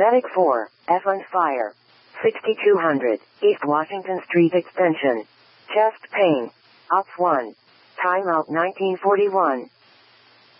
Medic 4, Evans Fire. 6200, East Washington Street Extension. Chest pain. Ops 1. Timeout 1941.